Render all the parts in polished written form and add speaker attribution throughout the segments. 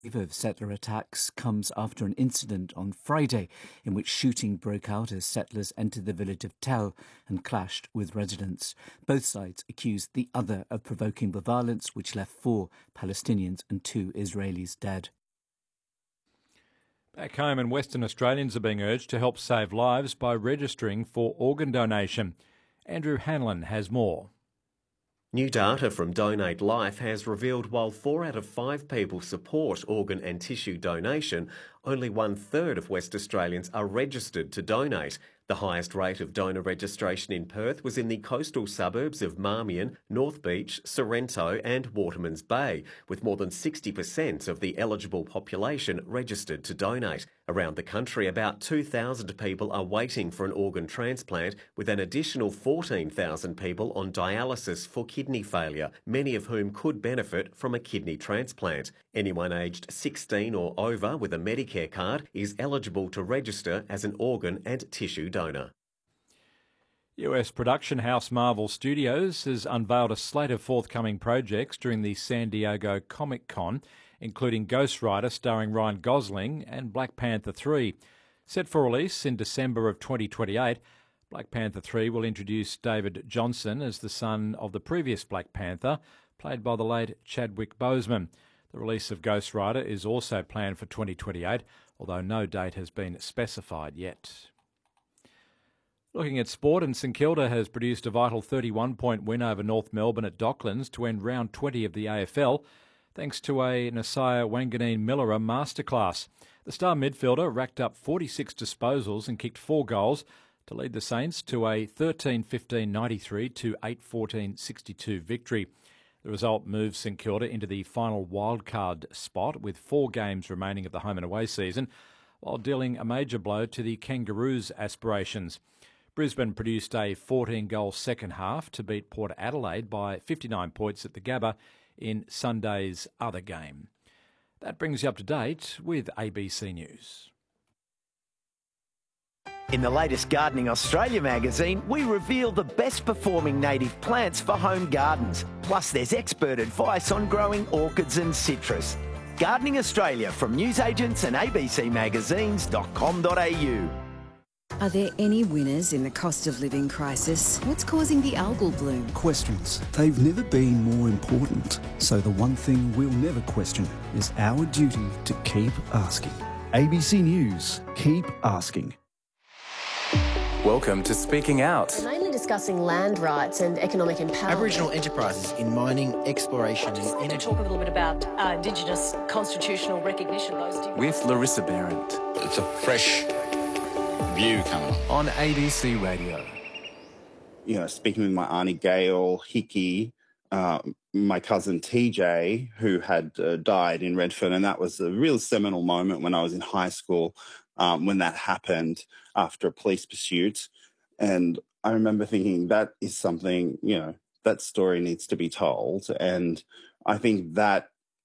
Speaker 1: The wave of settler attacks comes after an incident on Friday in which shooting broke out as settlers entered the village of Tell and clashed with residents. Both sides accused the other of provoking the violence, which left 4 Palestinians and 2 Israelis dead.
Speaker 2: Back home in Western Australians are being urged to help save lives by registering for organ donation. Andrew Hanlon has more.
Speaker 3: New data from Donate Life has revealed while 4 out of 5 people support organ and tissue donation, only 1/3 of West Australians are registered to donate. The highest rate of donor registration in Perth was in the coastal suburbs of Marmion, North Beach, Sorrento and Waterman's Bay, with more than 60% of the eligible population registered to donate. Around the country, about 2,000 people are waiting for an organ transplant, with an additional 14,000 people on dialysis for kidney failure, many of whom could benefit from a kidney transplant. Anyone aged 16 or over with a Medicare card is eligible to register as an organ and tissue donor.
Speaker 2: US production house Marvel Studios has unveiled a slate of forthcoming projects during the San Diego Comic-Con, including Ghost Rider starring Ryan Gosling and Black Panther 3. Set for release in December of 2028, Black Panther 3 will introduce David Johnson as the son of the previous Black Panther, played by the late Chadwick Boseman. The release of Ghost Rider is also planned for 2028, although no date has been specified yet. Looking at sport, and St Kilda has produced a vital 31-point win over North Melbourne at Docklands to end round 20 of the AFL, thanks to a Nasiah Wanganeen-Millerer masterclass. The star midfielder racked up 46 disposals and kicked 4 goals to lead the Saints to a 13-15-93 to 8-14-62 victory. The result moves St Kilda into the final wildcard spot with 4 games remaining of the home and away season, while dealing a major blow to the Kangaroos' aspirations. Brisbane produced a 14-goal second half to beat Port Adelaide by 59 points at the Gabba in Sunday's other game. That brings you up to date with ABC News.
Speaker 4: In the latest Gardening Australia magazine, we reveal the best performing native plants for home gardens. Plus, there's expert advice on growing orchids and citrus. Gardening Australia from newsagents and abcmagazines.com.au.
Speaker 5: Are there any winners in the cost of living crisis? What's causing the algal bloom?
Speaker 6: Questions. They've never been more important. So the one thing we'll never question is our duty to keep asking. ABC News. Keep asking.
Speaker 7: Welcome to Speaking Out.
Speaker 8: We're mainly discussing land rights and economic empowerment.
Speaker 9: Aboriginal enterprises in mining, exploration and energy.
Speaker 8: To talk a little bit about Indigenous constitutional recognition.
Speaker 7: With Larissa Behrendt.
Speaker 10: It's a fresh view coming
Speaker 7: on ABC Radio.
Speaker 11: You know, speaking with my auntie Gail Hickey, my cousin TJ, who had died in Redfern, and that was a real seminal moment when I was in high school, when that happened after a police pursuit. And I remember thinking that is something, you know, that story needs to be told. And I think that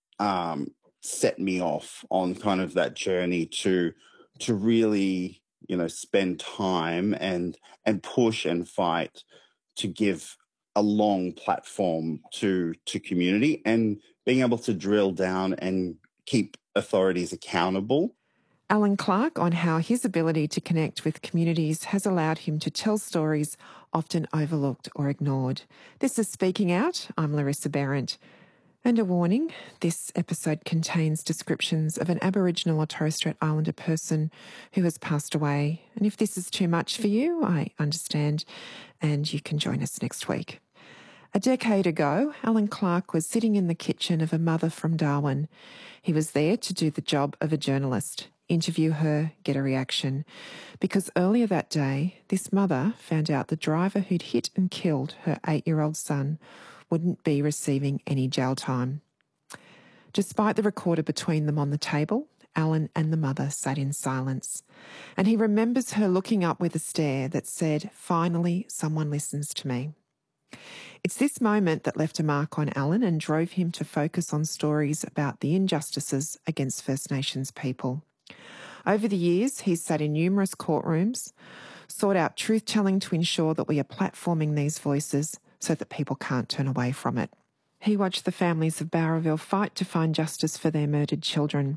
Speaker 11: set me off on kind of that journey to really, you know, spend time and push and fight to give a long platform to community and being able to drill down and keep authorities accountable.
Speaker 12: Alan Clark on how his ability to connect with communities has allowed him to tell stories often overlooked or ignored. This is Speaking Out. I'm Larissa Behrendt. And a warning, this episode contains descriptions of an Aboriginal or Torres Strait Islander person who has passed away. And if this is too much for you, I understand, and you can join us next week. A decade ago, Alan Clark was sitting in the kitchen of a mother from Darwin. He was there to do the job of a journalist, interview her, get a reaction. Because earlier that day, this mother found out the driver who'd hit and killed her 8-year-old son wouldn't be receiving any jail time. Despite the recorder between them on the table, Alan and the mother sat in silence. And he remembers her looking up with a stare that said, "Finally, someone listens to me." It's this moment that left a mark on Alan and drove him to focus on stories about the injustices against First Nations people. Over the years, he's sat in numerous courtrooms, sought out truth-telling to ensure that we are platforming these voices so that people can't turn away from it. He watched the families of Bowraville fight to find justice for their murdered children.